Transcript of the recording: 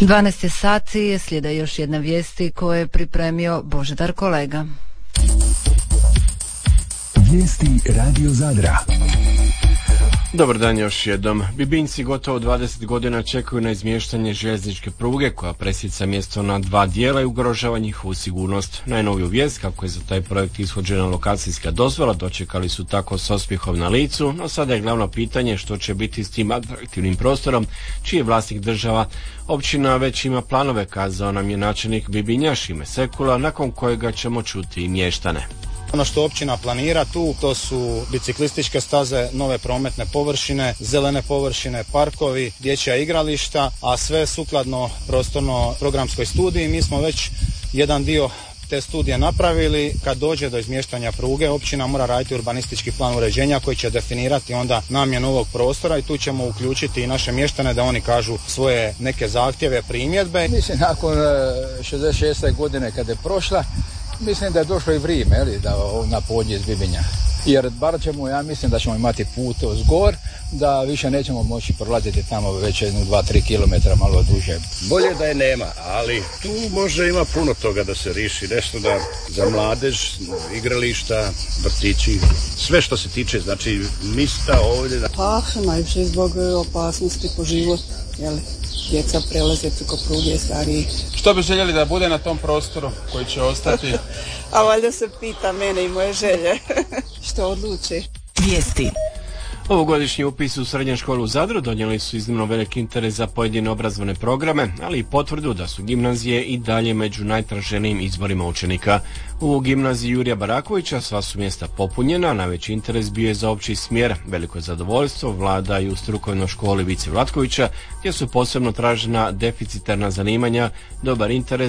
12 sati, slijede još jedna vijesti koje je pripremio Božidar Kolega. Vijesti Radio Zadra. Dobar dan još jednom. Bibinjci gotovo 20 godina čekaju na izmještanje željezničke pruge koja presjeca mjesto na dva dijela i ugrožava njihovu sigurnost. Najnoviju vijest kako je za taj projekt ishođena lokacijska dozvola dočekali su tako s osmijehom na licu, no sada je glavno pitanje što će biti s tim atraktivnim prostorom čiji je vlasnik država. Općina već ima planove, kazao nam je načelnik Bibinja Šime Sekula, nakon kojega ćemo čuti i mještane. Ono što općina planira tu, to su biciklističke staze, nove prometne površine, zelene površine, parkovi, dječja igrališta, a sve sukladno prostorno-programskoj studiji. Mi smo već jedan dio te studije napravili. Kad dođe do izmještanja pruge, općina mora raditi urbanistički plan uređenja koji će definirati onda namjenu ovog prostora i tu ćemo uključiti i naše mještane da oni kažu svoje neke zahtjeve, primjedbe. Mislim, nakon 66. godine kada je prošla, mislim da je došlo i vrijeme da na podnje iz Bibinja. Jer bar ćemo, ja mislim da ćemo imati put zgor, da više nećemo moći prolaziti tamo već 2-3 km malo duže. Bolje da je nema, ali tu možda ima puno toga da se riši, nešto da za mladež, igrališta, vrtići, sve što se tiče, znači mista ovdje. Pa, najviše zbog opasnosti po život, djeca prelaze preko pruge, stariji. Što bi željeli da bude na tom prostoru koji će ostati? A valjda se pita mene i moje želje. Što odluči? Vijesti. Ovogodišnji upis u srednju školu u Zadru donijeli su iznimno veliki interes za pojedine obrazovne programe, ali i potvrdu da su gimnazije i dalje među najtraženijim izborima učenika. U gimnaziji Jurija Barakovića sva su mjesta popunjena, najveći interes bio je za opći smjer. Veliko je zadovoljstvo vlada i u strukovnoj školi Vice Vlatkovića, gdje su posebno tražena deficitarna zanimanja, dobar interes